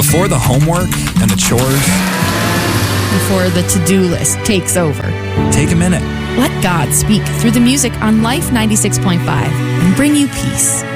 Before the homework and the chores, Before the to-do list takes over, take a minute. let God speak through the music on Life 96.5 and bring you peace.